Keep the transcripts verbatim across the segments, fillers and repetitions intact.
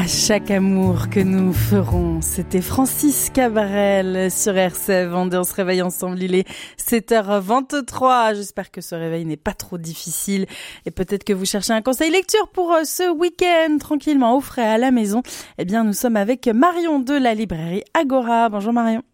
À chaque amour que nous ferons, c'était Francis Cabrel sur R C F. On se réveille ensemble, il est sept heures vingt-trois. J'espère que ce réveil n'est pas trop difficile et peut-être que vous cherchez un conseil lecture pour ce week-end, tranquillement au frais à la maison. Eh bien, nous sommes avec Marion de la librairie Agora. Bonjour Marion.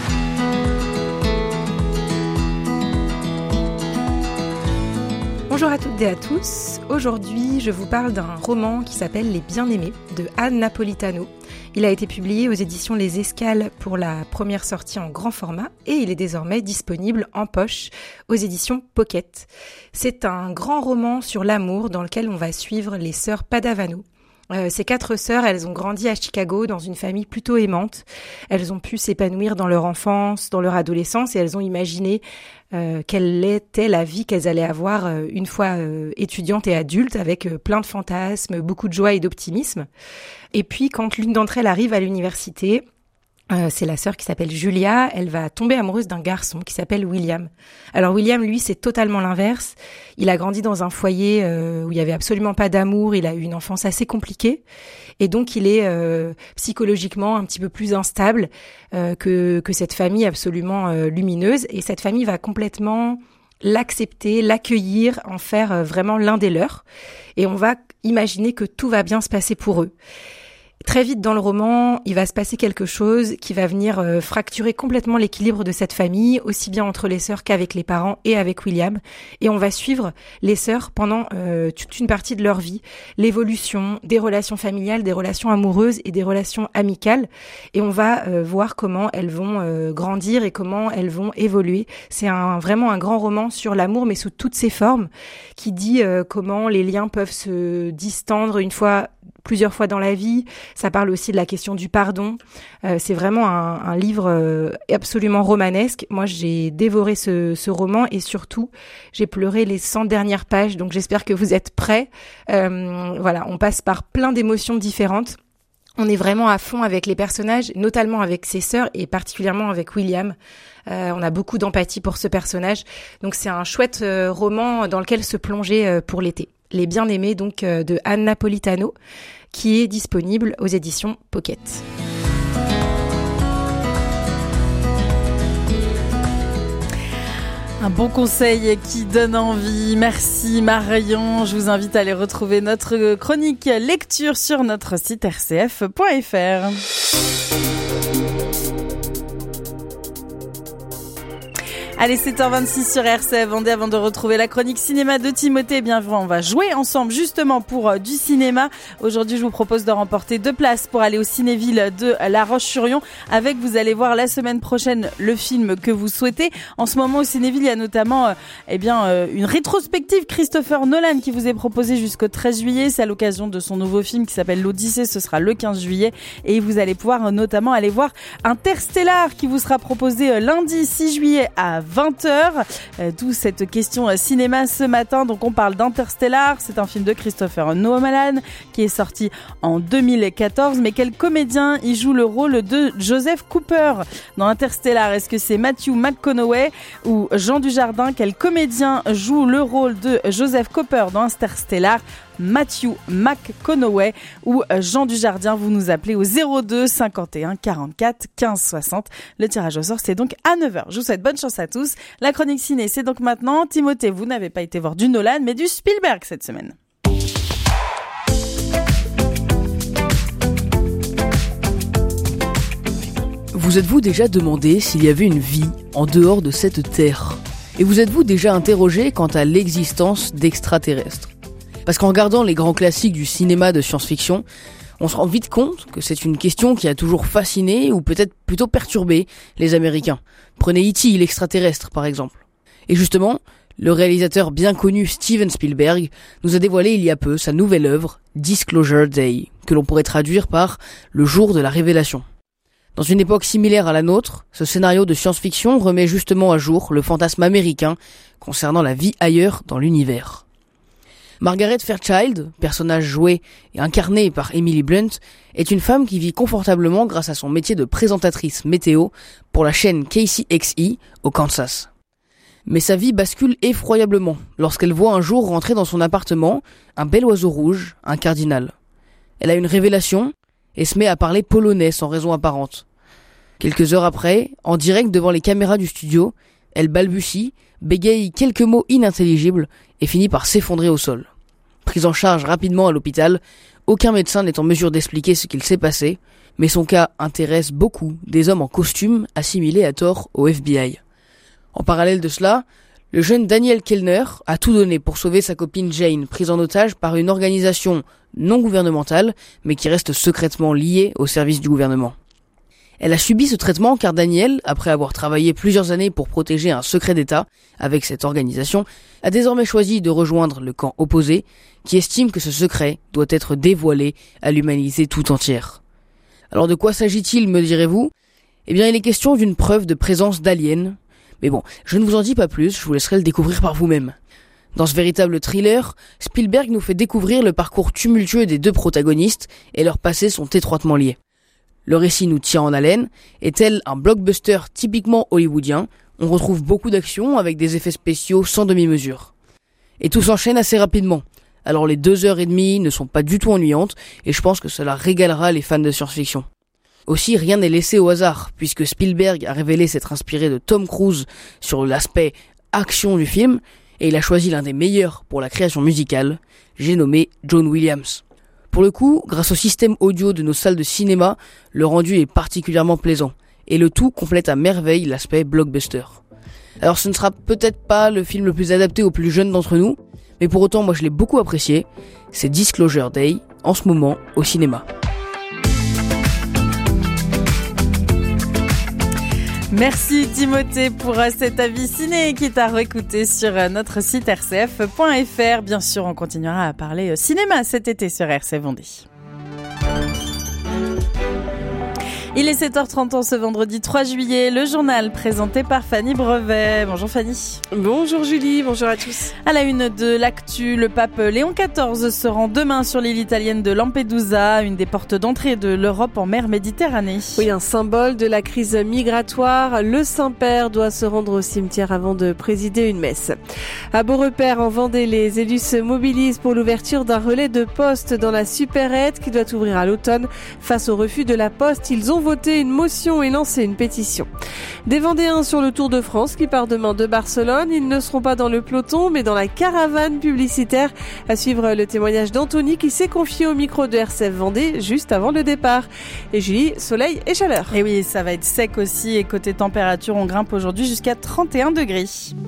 Bonjour à toutes et à tous. Aujourd'hui, je vous parle d'un roman qui s'appelle Les Bien-Aimés de Anne Napolitano. Il a été publié aux éditions Les Escales pour la première sortie en grand format et il est désormais disponible en poche aux éditions Pocket. C'est un grand roman sur l'amour dans lequel on va suivre les sœurs Padavano. Euh, ces quatre sœurs, elles ont grandi à Chicago dans une famille plutôt aimante. Elles ont pu s'épanouir dans leur enfance, dans leur adolescence et elles ont imaginé euh, quelle était la vie qu'elles allaient avoir euh, une fois euh, étudiantes et adultes avec euh, plein de fantasmes, beaucoup de joie et d'optimisme. Et puis quand l'une d'entre elles arrive à l'université, Euh, c'est la sœur qui s'appelle Julia, elle va tomber amoureuse d'un garçon qui s'appelle William. Alors William, lui, c'est totalement l'inverse. Il a grandi dans un foyer euh, où il y avait absolument pas d'amour, il a eu une enfance assez compliquée et donc il est euh, psychologiquement un petit peu plus instable euh, que, que cette famille absolument euh, lumineuse et cette famille va complètement l'accepter, l'accueillir, en faire euh, vraiment l'un des leurs et on va imaginer que tout va bien se passer pour eux. Très vite dans le roman, il va se passer quelque chose qui va venir euh, fracturer complètement l'équilibre de cette famille, aussi bien entre les sœurs qu'avec les parents et avec William. Et on va suivre les sœurs pendant euh, toute une partie de leur vie, l'évolution des relations familiales, des relations amoureuses et des relations amicales. Et on va euh, voir comment elles vont euh, grandir et comment elles vont évoluer. C'est un, vraiment un grand roman sur l'amour, mais sous toutes ses formes, qui dit euh, comment les liens peuvent se distendre une fois plusieurs fois dans la vie. Ça parle aussi de la question du pardon. Euh, c'est vraiment un, un livre euh, absolument romanesque. Moi, j'ai dévoré ce, ce roman et surtout, j'ai pleuré les cent dernières pages. Donc, j'espère que vous êtes prêts. Euh, voilà, on passe par plein d'émotions différentes. On est vraiment à fond avec les personnages, notamment avec ses sœurs et particulièrement avec William. Euh, on a beaucoup d'empathie pour ce personnage. Donc, c'est un chouette euh, roman dans lequel se plonger euh, pour l'été. Les Bien-Aimés, donc, euh, de Anne Napolitano, qui est disponible aux éditions Pocket. Un bon conseil qui donne envie. Merci Marion. Je vous invite à aller retrouver notre chronique lecture sur notre site r c f point f r. Allez, sept heures vingt-six sur R C F Vendée. Avant de retrouver la chronique cinéma de Timothée, eh bien, on va jouer ensemble justement pour euh, du cinéma. Aujourd'hui, je vous propose de remporter deux places pour aller au Cinéville de La Roche-sur-Yon. Avec, vous allez voir la semaine prochaine le film que vous souhaitez. En ce moment, au Cinéville, il y a notamment euh, eh bien, euh, une rétrospective Christopher Nolan qui vous est proposée jusqu'au treize juillet. C'est à l'occasion de son nouveau film qui s'appelle L'Odyssée. Ce sera le quinze juillet. Et vous allez pouvoir euh, notamment aller voir Interstellar qui vous sera proposé euh, lundi six juillet à vingt heures, euh, d'où cette question euh, cinéma ce matin. Donc on parle d'Interstellar, c'est un film de Christopher Nolan qui est sorti en deux mille quatorze, mais quel comédien y joue le rôle de Joseph Cooper dans Interstellar? Est-ce que c'est Matthew McConaughey ou Jean Dujardin? Quel comédien joue le rôle de Joseph Cooper dans Interstellar? Matthew McConaughey ou Jean Dujardin? Vous nous appelez au zéro deux cinquante et un quarante-quatre quinze soixante. Le tirage au sort, c'est donc à neuf heures. Je vous souhaite bonne chance à tous. La chronique ciné, c'est donc maintenant. Timothée, vous n'avez pas été voir du Nolan, mais du Spielberg cette semaine. Vous êtes-vous déjà demandé s'il y avait une vie en dehors de cette terre? Et vous êtes-vous déjà interrogé quant à l'existence d'extraterrestres? Parce qu'en regardant les grands classiques du cinéma de science-fiction, on se rend vite compte que c'est une question qui a toujours fasciné ou peut-être plutôt perturbé les Américains. Prenez E T, l'extraterrestre par exemple. Et justement, le réalisateur bien connu Steven Spielberg nous a dévoilé il y a peu sa nouvelle œuvre, Disclosure Day, que l'on pourrait traduire par le jour de la révélation. Dans une époque similaire à la nôtre, ce scénario de science-fiction remet justement à jour le fantasme américain concernant la vie ailleurs dans l'univers. Margaret Fairchild, personnage joué et incarné par Emily Blunt, est une femme qui vit confortablement grâce à son métier de présentatrice météo pour la chaîne K C X E au Kansas. Mais sa vie bascule effroyablement lorsqu'elle voit un jour rentrer dans son appartement un bel oiseau rouge, un cardinal. Elle a une révélation, et se met à parler polonais sans raison apparente. Quelques heures après, en direct devant les caméras du studio, elle balbutie, bégaye quelques mots inintelligibles et finit par s'effondrer au sol. Prise en charge rapidement à l'hôpital, aucun médecin n'est en mesure d'expliquer ce qu'il s'est passé, mais son cas intéresse beaucoup des hommes en costume assimilés à tort au F B I. En parallèle de cela, le jeune Daniel Kellner a tout donné pour sauver sa copine Jane, prise en otage par une organisation non gouvernementale, mais qui reste secrètement liée au service du gouvernement. Elle a subi ce traitement car Daniel, après avoir travaillé plusieurs années pour protéger un secret d'État avec cette organisation, a désormais choisi de rejoindre le camp opposé, qui estime que ce secret doit être dévoilé à l'humanité tout entière. Alors de quoi s'agit-il, me direz-vous ? Eh bien, il est question d'une preuve de présence d'aliens. Mais bon, je ne vous en dis pas plus, je vous laisserai le découvrir par vous-même. Dans ce véritable thriller, Spielberg nous fait découvrir le parcours tumultueux des deux protagonistes et leurs passés sont étroitement liés. Le récit nous tient en haleine, et tel un blockbuster typiquement hollywoodien, on retrouve beaucoup d'action avec des effets spéciaux sans demi-mesure. Et tout s'enchaîne assez rapidement. Alors les deux heures et demie ne sont pas du tout ennuyantes, et je pense que cela régalera les fans de science-fiction. Aussi, rien n'est laissé au hasard, puisque Spielberg a révélé s'être inspiré de Tom Cruise sur l'aspect action du film, et il a choisi l'un des meilleurs pour la création musicale, j'ai nommé John Williams. Pour le coup, grâce au système audio de nos salles de cinéma, le rendu est particulièrement plaisant, et le tout complète à merveille l'aspect blockbuster. Alors ce ne sera peut-être pas le film le plus adapté aux plus jeunes d'entre nous, mais pour autant moi je l'ai beaucoup apprécié, c'est Disclosure Day, en ce moment au cinéma. Merci Timothée pour cet avis ciné qui est à réécouter sur notre site r c f point f r. Bien sûr, on continuera à parler cinéma cet été sur R C F Vendée. Il est sept heures trente ce vendredi trois juillet, le journal présenté par Fanny Brevet. Bonjour Fanny. Bonjour Julie, bonjour à tous. À la une de l'actu, le pape Léon quatorze se rend demain sur l'île italienne de Lampedusa, une des portes d'entrée de l'Europe en mer Méditerranée. Oui, un symbole de la crise migratoire, le Saint-Père doit se rendre au cimetière avant de présider une messe. À Beaurepaire, en Vendée, les élus se mobilisent pour l'ouverture d'un relais de poste dans la supérette qui doit ouvrir à l'automne. Face au refus de la Poste, ils ont voté une motion et lancé une pétition. Des Vendéens sur le Tour de France qui part demain de Barcelone. Ils ne seront pas dans le peloton mais dans la caravane publicitaire. À suivre le témoignage d'Anthony qui s'est confié au micro de R C F Vendée juste avant le départ. Et Julie, soleil et chaleur. Et oui, ça va être sec aussi et côté température, on grimpe aujourd'hui jusqu'à trente et un degrés.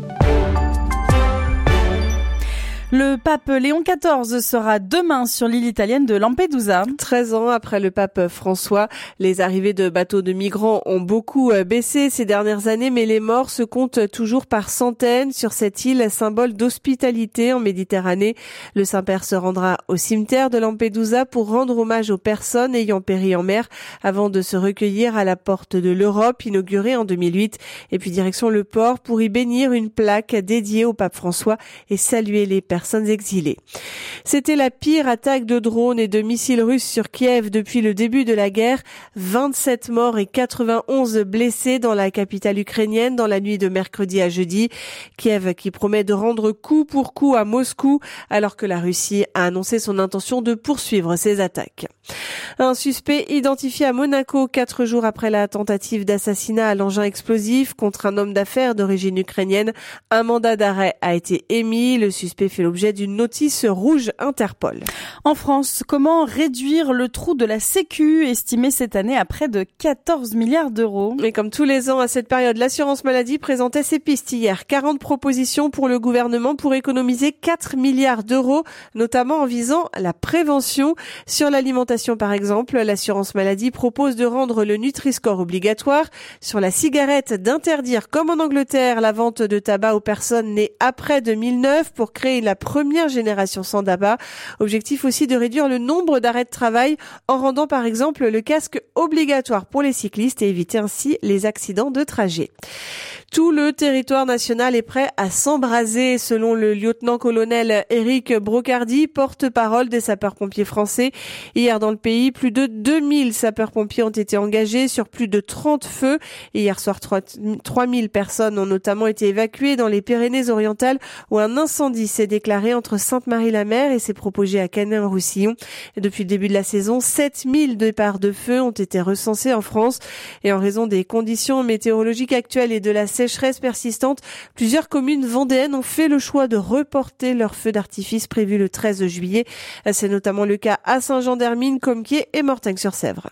Le pape Léon quatorze sera demain sur l'île italienne de Lampedusa. treize ans après le pape François, les arrivées de bateaux de migrants ont beaucoup baissé ces dernières années, mais les morts se comptent toujours par centaines sur cette île, symbole d'hospitalité en Méditerranée. Le Saint-Père se rendra au cimetière de Lampedusa pour rendre hommage aux personnes ayant péri en mer avant de se recueillir à la porte de l'Europe, inaugurée en deux mille huit. Et puis direction le port pour y bénir une plaque dédiée au pape François et saluer les personnes personnes exilées. C'était la pire attaque de drones et de missiles russes sur Kiev depuis le début de la guerre. vingt-sept morts et quatre-vingt-onze blessés dans la capitale ukrainienne dans la nuit de mercredi à jeudi. Kiev qui promet de rendre coup pour coup à Moscou alors que la Russie a annoncé son intention de poursuivre ses attaques. Un suspect identifié à Monaco quatre jours après la tentative d'assassinat à l'engin explosif contre un homme d'affaires d'origine ukrainienne. Un mandat d'arrêt a été émis. Le suspect fait l'objet d'une notice rouge Interpol. En France, comment réduire le trou de la Sécu, estimé cette année à près de quatorze milliards d'euros? Mais comme tous les ans à cette période, l'assurance maladie présentait ses pistes hier. quarante propositions pour le gouvernement pour économiser quatre milliards d'euros, notamment en visant la prévention. Sur l'alimentation par exemple, l'assurance maladie propose de rendre le Nutri-Score obligatoire. Sur la cigarette, d'interdire comme en Angleterre la vente de tabac aux personnes nées après deux mille neuf pour créer la première génération sans tabac. Objectif aussi de réduire le nombre d'arrêts de travail en rendant par exemple le casque obligatoire pour les cyclistes et éviter ainsi les accidents de trajet. Tout le territoire national est prêt à s'embraser, selon le lieutenant-colonel Éric Brocardi, porte-parole des sapeurs-pompiers français. Hier dans le pays, plus de deux mille sapeurs-pompiers ont été engagés sur plus de trente feux. Et hier soir, trois mille personnes ont notamment été évacuées dans les Pyrénées-Orientales où un incendie s'est déclaré déclarés entre Sainte-Marie-la-Mer et ses proposés à Canet-en-Roussillon. Depuis le début de la saison, sept mille départs de feu ont été recensés en France. Et en raison des conditions météorologiques actuelles et de la sécheresse persistante, plusieurs communes vendéennes ont fait le choix de reporter leur feu d'artifice prévu le treize juillet. C'est notamment le cas à Saint-Jean-d'Hermine, Compiègne et Mortagne-sur-Sèvre.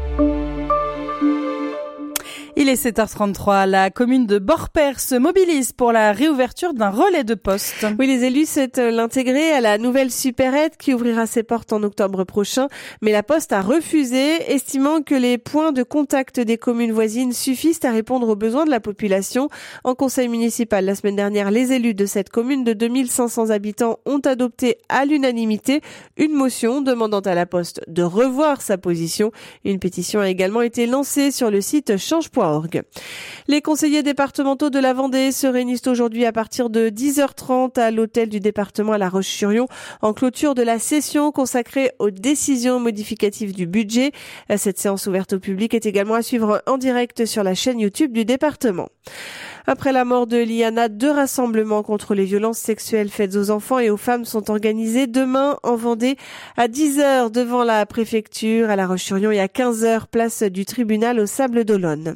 Il est sept heures trente-trois. La commune de Borpère se mobilise pour la réouverture d'un relais de poste. Oui, les élus souhaitent l'intégrer à la nouvelle supérette qui ouvrira ses portes en octobre prochain. Mais la Poste a refusé, estimant que les points de contact des communes voisines suffisent à répondre aux besoins de la population. En conseil municipal, la semaine dernière, les élus de cette commune de deux mille cinq cents habitants ont adopté à l'unanimité une motion demandant à la Poste de revoir sa position. Une pétition a également été lancée sur le site change point org. Les conseillers départementaux de la Vendée se réunissent aujourd'hui à partir de dix heures trente à l'hôtel du département à La Roche-sur-Yon en clôture de la session consacrée aux décisions modificatives du budget. Cette séance ouverte au public est également à suivre en direct sur la chaîne YouTube du département. Après la mort de Liana, deux rassemblements contre les violences sexuelles faites aux enfants et aux femmes sont organisés demain en Vendée à dix heures devant la préfecture à La Roche-sur-Yon et à quinze heures place du tribunal aux Sables-d'Olonne.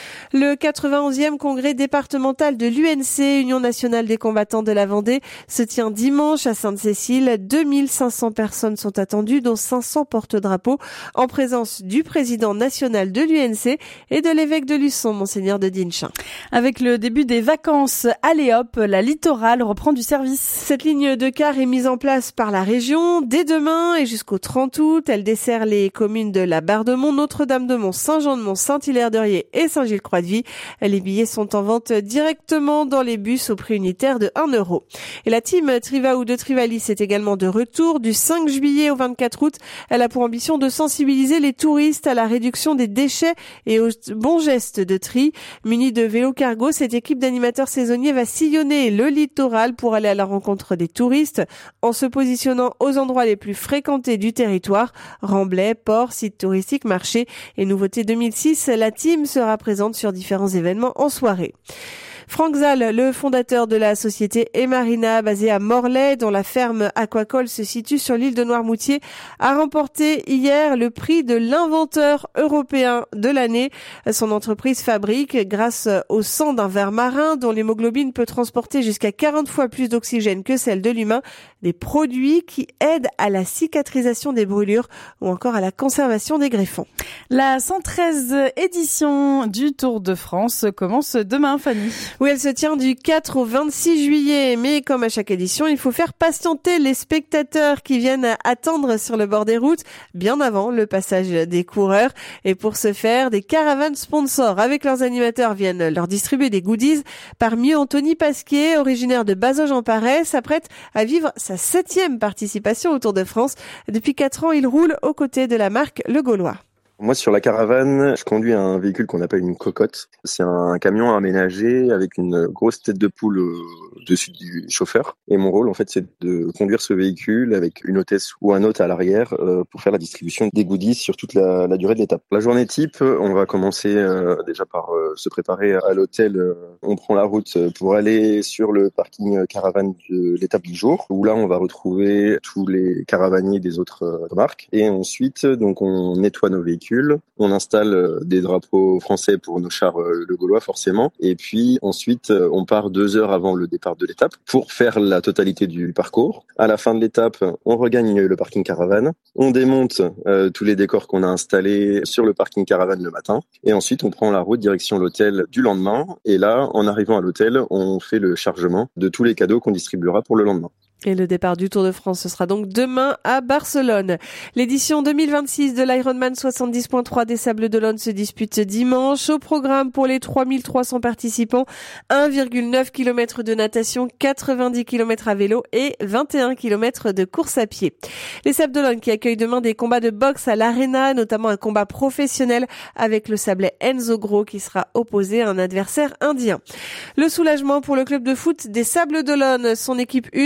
Le quatre-vingt-onzième congrès départemental de l'U N C, Union nationale des combattants de la Vendée, se tient dimanche à Sainte-Cécile. deux mille cinq cents personnes sont attendues, dont cinq cents porte-drapeaux, en présence du président national de l'U N C et de l'évêque de Luçon, Monseigneur de Dinchin. Avec le début des vacances, allez hop, la littorale reprend du service. Cette ligne de car est mise en place par la région dès demain et jusqu'au trente août. Elle dessert les communes de la Barre-de-Mont, Notre-Dame-de-Mont, Saint-Jean-de-Mont, Saint-Hilaire-de-Riez et Saint-Gilles-Croix-de-Vie. Les billets sont en vente directement dans les bus au prix unitaire de un euro. Et la team Trivaou de Trivalis est également de retour du cinq juillet au vingt-quatre août. Elle a pour ambition de sensibiliser les touristes à la réduction des déchets et aux bons gestes de tri. Munie de vélo cargo, cette équipe d'animateurs saisonniers va sillonner le littoral pour aller à la rencontre des touristes en se positionnant aux endroits les plus fréquentés du territoire. Remblais, ports, sites touristiques, marchés et nouveauté deux mille six, la team sera présente sur différents événements en soirée. Franck Zal, le fondateur de la société Emarina, basée à Morlaix, dont la ferme aquacole se situe sur l'île de Noirmoutier, a remporté hier le prix de l'inventeur européen de l'année. Son entreprise fabrique, grâce au sang d'un ver marin dont l'hémoglobine peut transporter jusqu'à quarante fois plus d'oxygène que celle de l'humain, des produits qui aident à la cicatrisation des brûlures ou encore à la conservation des greffons. La cent treize édition du Tour de France commence demain, Fanny. Oui, elle se tient du quatre au vingt-six juillet, mais comme à chaque édition, il faut faire patienter les spectateurs qui viennent attendre sur le bord des routes bien avant le passage des coureurs. Et pour ce faire, des caravanes sponsors avec leurs animateurs viennent leur distribuer des goodies. Parmi eux, Anthony Pasquier, originaire de Bazoges-en-Parès, s'apprête à vivre sa septième participation au Tour de France. Depuis quatre ans, il roule aux côtés de la marque Le Gaulois. Moi, sur la caravane, je conduis un véhicule qu'on appelle une cocotte. C'est un camion aménagé avec une grosse tête de poule au-dessus du chauffeur. Et mon rôle, en fait, c'est de conduire ce véhicule avec une hôtesse ou un hôte à l'arrière euh, pour faire la distribution des goodies sur toute la, la durée de l'étape. La journée type, on va commencer euh, déjà par euh, se préparer à l'hôtel. On prend la route pour aller sur le parking caravane de l'étape du jour, où là, on va retrouver tous les caravaniers des autres euh, marques. Et ensuite, donc, on nettoie nos véhicules. On installe des drapeaux français pour nos chars Le Gaulois forcément. Et puis ensuite, on part deux heures avant le départ de l'étape pour faire la totalité du parcours. À la fin de l'étape, on regagne le parking caravane. On démonte euh, tous les décors qu'on a installés sur le parking caravane le matin. Et ensuite, on prend la route direction l'hôtel du lendemain. Et là, en arrivant à l'hôtel, on fait le chargement de tous les cadeaux qu'on distribuera pour le lendemain. Et le départ du Tour de France, ce sera donc demain à Barcelone. L'édition deux mille vingt-six de l'Ironman soixante-dix point trois des Sables-d'Olonne se dispute dimanche. Au programme pour les trois mille trois cents participants, un virgule neuf kilomètres de natation, quatre-vingt-dix kilomètres à vélo et vingt et un kilomètres de course à pied. Les Sables-d'Olonne qui accueillent demain des combats de boxe à l'Arena, notamment un combat professionnel avec le Sablais Enzo Gros qui sera opposé à un adversaire indien. Le soulagement pour le club de foot des Sables-d'Olonne. Son équipe une joue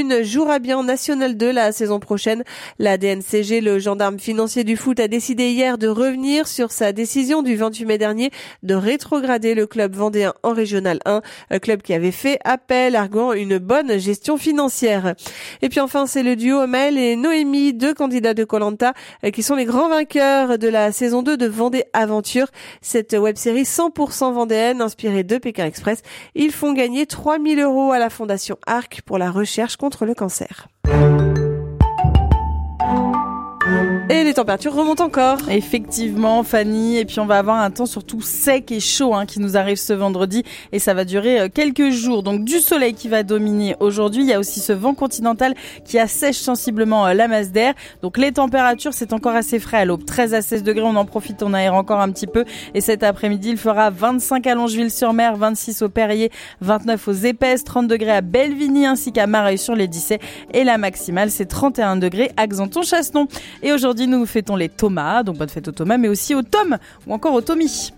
jouera bien en National deux la saison prochaine. La D N C G, le gendarme financier du foot, a décidé hier de revenir sur sa décision du vingt-huit mai dernier de rétrograder le club vendéen en Régional un, un club qui avait fait appel arguant une bonne gestion financière. Et puis enfin, c'est le duo Maël et Noémie, deux candidats de Koh-Lanta, qui sont les grands vainqueurs de la saison deux de Vendée Aventure. Cette web-série cent pour cent vendéenne, inspirée de Pékin Express. Ils font gagner trois mille euros à la Fondation Arc pour la recherche contre le cancer. Et les températures remontent encore. Effectivement, Fanny. Et puis on va avoir un temps surtout sec et chaud hein, qui nous arrive ce vendredi. Et ça va durer quelques jours. Donc du soleil qui va dominer aujourd'hui. Il y a aussi ce vent continental qui assèche sensiblement la masse d'air. Donc les températures, c'est encore assez frais à l'aube. treize à seize degrés, on en profite, on aère encore un petit peu. Et cet après-midi, il fera vingt-cinq à Longeville-sur-Mer, vingt-six au Perrier, vingt-neuf aux Épaisses, trente degrés à Bellevigny ainsi qu'à Mareuil-sur-les-Dissets. Et la maximale, c'est trente et un degrés à Xanton-Chassenon. Et aujourd'hui, nous fêtons les Thomas, donc bonne fête aux Thomas, mais aussi aux Tom ou encore aux Tommy.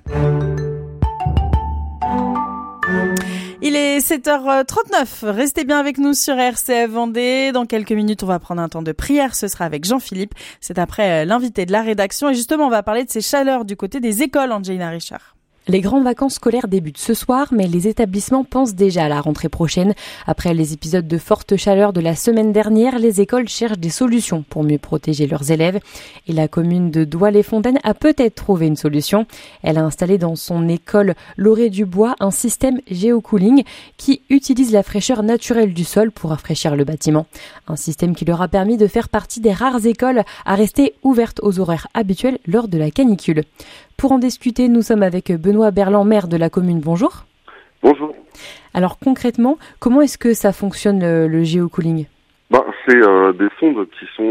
Il est sept heures trente-neuf. Restez bien avec nous sur R C F Vendée. Dans quelques minutes, on va prendre un temps de prière. Ce sera avec Jean-Philippe. C'est après l'invité de la rédaction. Et justement, on va parler de ces chaleurs du côté des écoles, Angelina Richard. Les grandes vacances scolaires débutent ce soir, mais les établissements pensent déjà à la rentrée prochaine. Après les épisodes de forte chaleur de la semaine dernière, les écoles cherchent des solutions pour mieux protéger leurs élèves. Et la commune de Douai-les-Fontaines a peut-être trouvé une solution. Elle a installé dans son école Lauré-du-Bois un système géocooling qui utilise la fraîcheur naturelle du sol pour rafraîchir le bâtiment. Un système qui leur a permis de faire partie des rares écoles à rester ouvertes aux horaires habituels lors de la canicule. Pour en discuter, nous sommes avec Benoît Berland, maire de la commune. Bonjour. Bonjour. Alors concrètement, comment est-ce que ça fonctionne le, le géocooling ? Bah, c'est euh, des sondes qui sont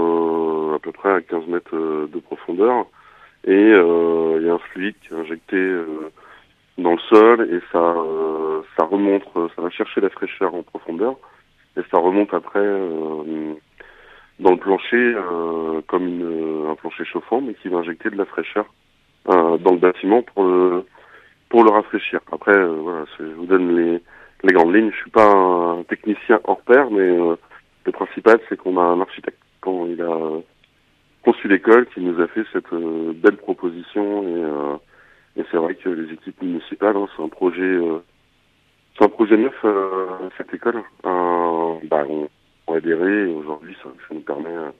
euh, à peu près à quinze mètres de profondeur et euh, il y a un fluide qui est injecté euh, dans le sol et ça, euh, ça remonte, ça va chercher la fraîcheur en profondeur et ça remonte après euh, dans le plancher euh, comme une, un plancher chauffant mais qui va injecter de la fraîcheur Euh, dans le bâtiment pour le pour le rafraîchir. Après, euh, voilà, je vous donne les les grandes lignes. Je suis pas un technicien hors pair, mais euh, le principal, c'est qu'on a un architecte quand il a euh, conçu l'école qui nous a fait cette euh, belle proposition et euh, et c'est vrai que les équipes municipales, hein, c'est un projet euh, c'est un projet neuf euh, cette école. Euh, bah, on, on a adhéré et aujourd'hui, ça, ça nous permet euh,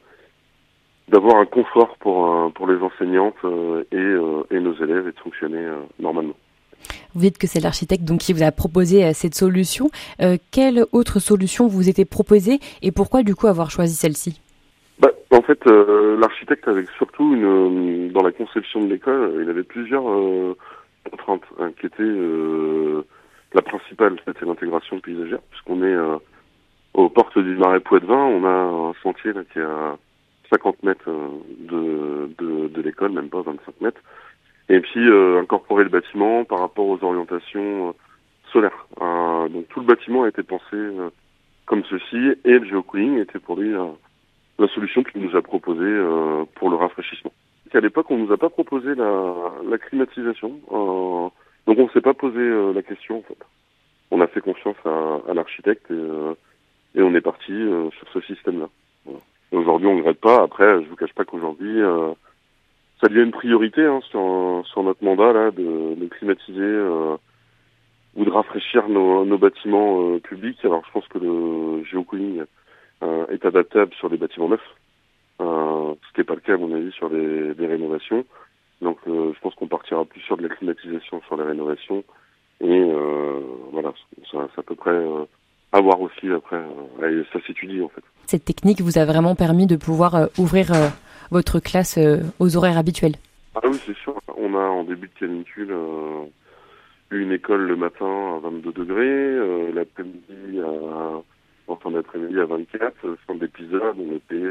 d'avoir un confort pour euh, pour les enseignantes euh, et euh, et nos élèves et de fonctionner euh, normalement. Vous dites que c'est l'architecte donc qui vous a proposé euh, cette solution. Euh, quelle autre solution vous était proposée et pourquoi du coup avoir choisi celle-ci ? Bah, en fait, euh, l'architecte avait surtout une dans la conception de l'école, il avait plusieurs euh, contraintes hein, qui étaient euh, la principale, c'était l'intégration paysagère puisqu'on est euh, aux portes du Marais Poitevin, on a un sentier là qui est à cinquante mètres de, de, de l'école, même pas vingt-cinq mètres. Et puis, euh, incorporer le bâtiment par rapport aux orientations euh, solaires. Euh, donc, tout le bâtiment a été pensé euh, comme ceci, et le géocooling était pour lui euh, la solution qu'il nous a proposée euh, pour le rafraîchissement. Et à l'époque, on nous a pas proposé la, la climatisation. Euh, donc, on s'est pas posé euh, la question, en fait. On a fait confiance à, à l'architecte et, euh, et on est parti euh, sur ce système-là. Voilà. Aujourd'hui, on ne regrette pas. Après, je vous cache pas qu'aujourd'hui, euh, ça devient une priorité hein, sur, sur notre mandat là, de, de climatiser euh, ou de rafraîchir nos, nos bâtiments euh, publics. Alors, je pense que le géocooling euh, est adaptable sur les bâtiments neufs, euh, ce qui n'est pas le cas, à mon avis, sur les, les rénovations. Donc, euh, je pense qu'on partira plus sur de la climatisation sur les rénovations. Et euh, voilà, ça, c'est à peu près... Euh, à voir aussi après, euh, ça s'étudie en fait. Cette technique vous a vraiment permis de pouvoir euh, ouvrir euh, votre classe euh, aux horaires habituels ? Ah oui, c'est sûr. On a en début de canicule euh, eu une école le matin à vingt-deux degrés, euh, l'après-midi à, en fin d'après-midi à vingt-quatre. Fin d'épisode, on était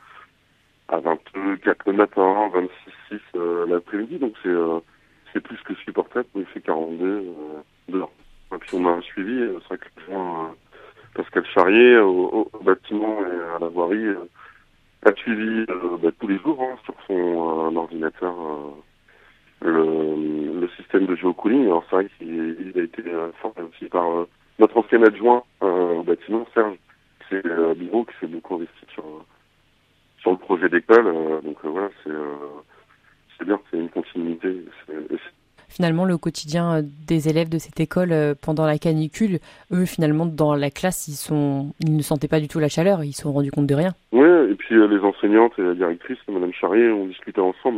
à, à vingt-quatre le matin, vingt-six six euh, l'après-midi. Donc c'est euh, c'est plus que supportable. Il fait quarante-deux euh, dehors. Et puis on a un suivi. C'est vrai que les gens, euh, Pascal Charrier au, au bâtiment et à la voirie euh, a suivi euh, bah, tous les jours hein, sur son euh, ordinateur euh, le, le système de géocooling. Alors c'est vrai qu'il il a été euh, formé aussi par euh, notre ancien adjoint euh, au bâtiment, Serge, c'est un bureau qui s'est beaucoup investi sur, sur le projet d'école. Euh, donc euh, voilà, c'est, euh, c'est bien, c'est une continuité. C'est, c'est... Finalement, le quotidien des élèves de cette école pendant la canicule, eux, finalement, dans la classe, ils sont, ils ne sentaient pas du tout la chaleur, ils se sont rendus compte de rien. Oui, et puis euh, les enseignantes et la directrice, Madame Charrier, ont discuté ensemble.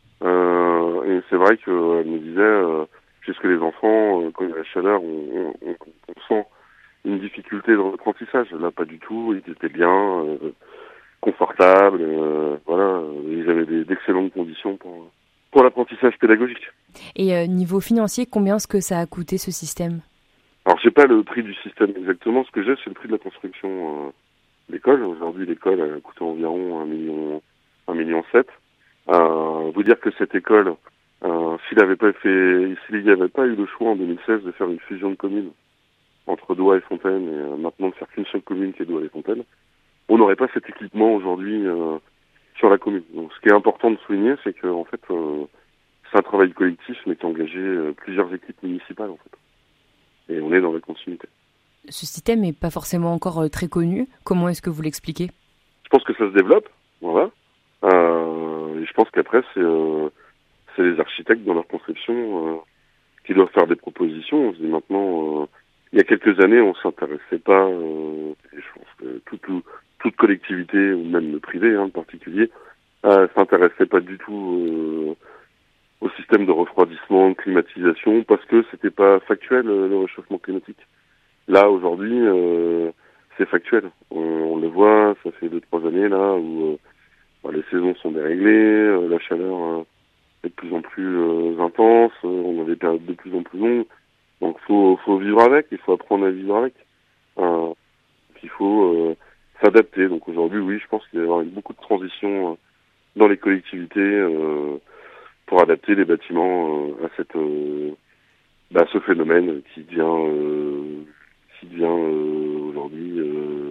Euh, et c'est vrai qu'elle me disait, euh, puisque les enfants, euh, quand il y a la chaleur, on, on, on sent une difficulté dans l'apprentissage. Là, pas du tout, ils étaient bien, euh, confortables, euh, voilà, ils avaient des, d'excellentes conditions pour... pour l'apprentissage pédagogique. Et euh, niveau financier, combien est-ce que ça a coûté ce système ? Alors, j'ai pas le prix du système exactement. Ce que j'ai, c'est le prix de la construction euh, de l'école. Aujourd'hui, l'école a coûté environ un million, un million sept. Euh, vous dire que cette école, euh, s'il avait pas fait, s'il n'y avait pas eu le choix en deux mille seize de faire une fusion de communes entre Douai et Fontaine, et euh, maintenant de faire qu'une seule commune qui est Douai et Fontaine, on n'aurait pas cet équipement aujourd'hui euh, sur la commune. Donc, ce qui est important de souligner, c'est que en fait, euh, c'est un travail collectif, mais qui a engagé euh, plusieurs équipes municipales, en fait. Et on est dans la continuité. Ce système n'est pas forcément encore euh, très connu. Comment est-ce que vous l'expliquez ? Je pense que ça se développe, voilà. Euh, et je pense qu'après, c'est, euh, c'est les architectes dans leur conception euh, qui doivent faire des propositions. On se dit maintenant, euh, il y a quelques années, on s'intéressait pas, euh, et je pense que toute, toute collectivité, ou même le privé hein, en particulier, euh, s'intéressait pas du tout euh, au système de refroidissement, de climatisation, parce que c'était pas factuel le réchauffement climatique. Là aujourd'hui, euh, c'est factuel. On, on le voit, ça fait deux trois années là où euh, bah, les saisons sont déréglées, euh, la chaleur euh, est de plus en plus euh, intense, euh, on a des périodes de plus en plus longues. Donc faut faut vivre avec, il faut apprendre à vivre avec. Euh, il faut euh, s'adapter. Donc aujourd'hui, oui, je pense qu'il va y avoir beaucoup de transitions euh, dans les collectivités. Euh, pour adapter les bâtiments euh, à cette euh, bah, ce phénomène qui devient euh, qui devient euh, aujourd'hui euh,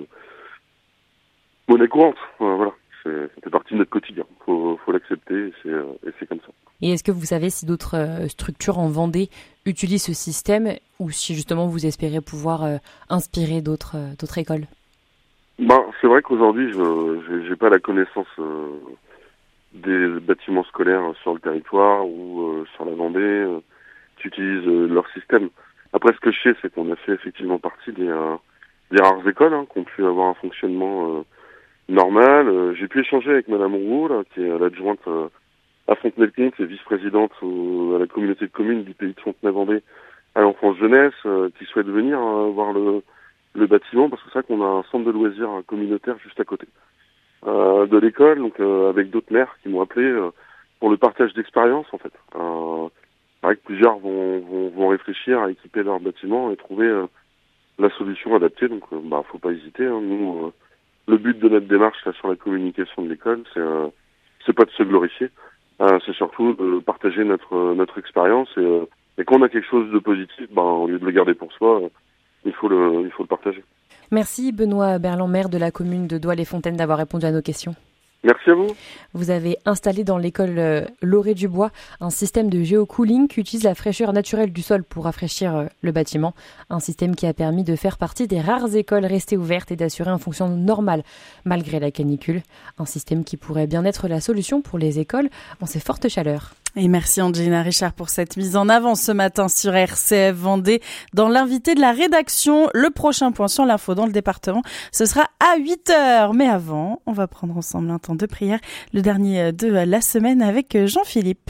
monnaie courante. Euh, voilà, c'est, ça fait partie de notre quotidien. Faut faut l'accepter et c'est euh, et c'est comme ça. Et est-ce que vous savez si d'autres euh, structures en Vendée utilisent ce système ou si justement vous espérez pouvoir euh, inspirer d'autres euh, d'autres écoles ? Ben c'est vrai qu'aujourd'hui je j'ai, j'ai pas la connaissance euh, des bâtiments scolaires sur le territoire ou euh, sur la Vendée euh, qui utilisent euh, leur système. Après, ce que je sais, c'est qu'on a fait effectivement partie des, euh, des rares écoles hein, qui ont pu avoir un fonctionnement euh, normal. Euh, j'ai pu échanger avec Madame Rouault, là, qui est l'adjointe euh, à Fontenay-le-Comte et vice-présidente au, à la communauté de communes du pays de Fontenay-Vendée à l'enfance jeunesse, euh, qui souhaite venir euh, voir le, le bâtiment, parce que c'est vrai qu'on a un centre de loisirs communautaire juste à côté. Euh, de l'école, donc euh, avec d'autres maires qui m'ont appelé euh, pour le partage d'expérience en fait. Euh, c'est vrai que plusieurs vont, vont, vont réfléchir à équiper leur bâtiment et trouver euh, la solution adaptée. Donc, euh, bah, faut pas hésiter. Hein. Nous, euh, le but de notre démarche là sur la communication de l'école, c'est euh, c'est pas de se glorifier, euh, c'est surtout de partager notre notre expérience et, euh, et quand on a quelque chose de positif, bah, au lieu de le garder pour soi, euh, il faut le il faut le partager. Merci Benoît Berland, maire de la commune de Douai-les-Fontaines, d'avoir répondu à nos questions. Merci à vous. Vous avez installé dans l'école euh, Lauré-du-Bois un système de géocooling qui utilise la fraîcheur naturelle du sol pour rafraîchir euh, le bâtiment. Un système qui a permis de faire partie des rares écoles restées ouvertes et d'assurer un fonctionnement normal malgré la canicule. Un système qui pourrait bien être la solution pour les écoles en ces fortes chaleurs. Et merci Angelina Richard pour cette mise en avant ce matin sur R C F Vendée. Dans l'invité de la rédaction, le prochain point sur l'info dans le département, ce sera à huit heures. Mais avant, on va prendre ensemble un temps de prière, le dernier de la semaine avec Jean-Philippe.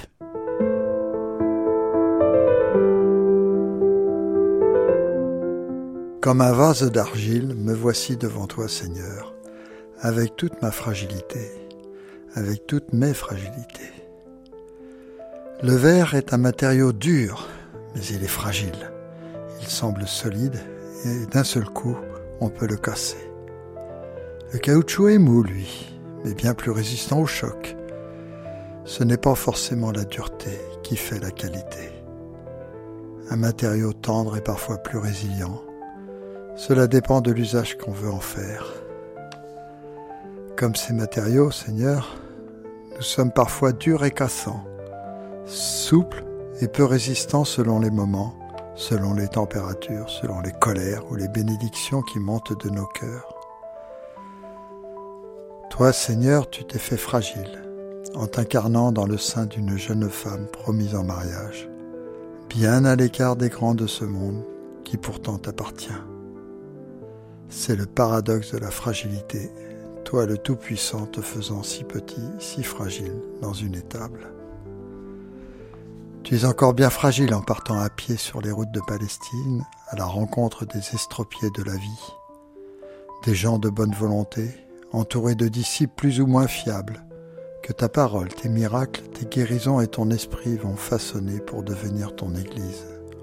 Comme un vase d'argile, me voici devant toi, Seigneur, avec toute ma fragilité, avec toutes mes fragilités. Le verre est un matériau dur, mais il est fragile. Il semble solide et d'un seul coup, on peut le casser. Le caoutchouc est mou, lui, mais bien plus résistant au choc. Ce n'est pas forcément la dureté qui fait la qualité. Un matériau tendre est parfois plus résilient. Cela dépend de l'usage qu'on veut en faire. Comme ces matériaux, Seigneur, nous sommes parfois durs et cassants, souples et peu résistants selon les moments, selon les températures, selon les colères ou les bénédictions qui montent de nos cœurs. Toi, Seigneur, tu t'es fait fragile, en t'incarnant dans le sein d'une jeune femme promise en mariage, bien à l'écart des grands de ce monde qui pourtant t'appartient. C'est le paradoxe de la fragilité, toi le Tout-Puissant te faisant si petit, si fragile dans une étable. Tu es encore bien fragile en partant à pied sur les routes de Palestine, à la rencontre des estropiés de la vie, des gens de bonne volonté, entourés de disciples plus ou moins fiables, que ta parole, tes miracles, tes guérisons et ton esprit vont façonner pour devenir ton Église.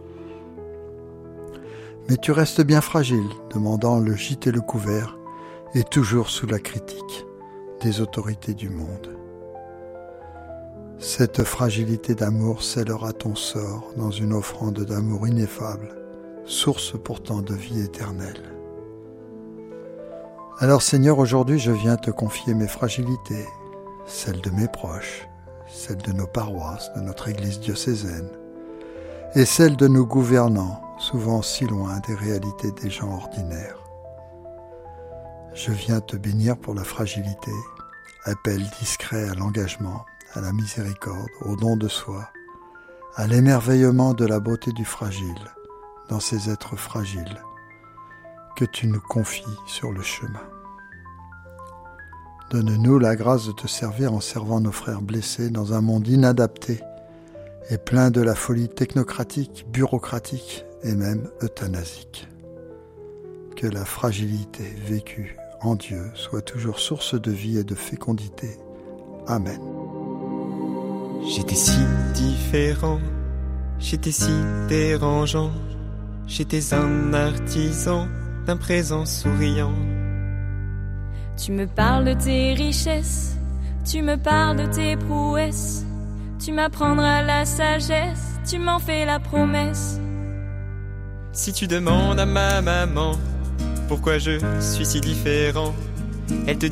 Mais tu restes bien fragile, demandant le gîte et le couvert, et toujours sous la critique des autorités du monde. Cette fragilité d'amour scellera ton sort dans une offrande d'amour ineffable, source pourtant de vie éternelle. Alors Seigneur, aujourd'hui je viens te confier mes fragilités, celles de mes proches, celles de nos paroisses, de notre Église diocésaine, et celles de nos gouvernants, souvent si loin des réalités des gens ordinaires. Je viens te bénir pour la fragilité, appel discret à l'engagement, à la miséricorde, au don de soi, à l'émerveillement de la beauté du fragile, dans ces êtres fragiles que tu nous confies sur le chemin. Donne-nous la grâce de te servir en servant nos frères blessés dans un monde inadapté et plein de la folie technocratique, bureaucratique et même euthanasique. Que la fragilité vécue en Dieu soit toujours source de vie et de fécondité. Amen. J'étais si différent, j'étais si dérangeant, j'étais un artisan d'un présent souriant. Tu me parles de tes richesses, tu me parles de tes prouesses, tu m'apprendras la sagesse, tu m'en fais la promesse. Si tu demandes à ma maman pourquoi je suis si différent, elle te